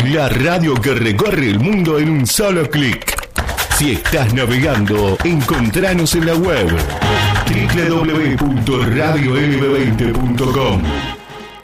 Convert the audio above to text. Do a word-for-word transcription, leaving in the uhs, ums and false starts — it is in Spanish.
La radio que recorre el mundo en un solo clic. Si estás navegando, encontranos en la web doble u doble u doble u punto radio l b veinte punto com.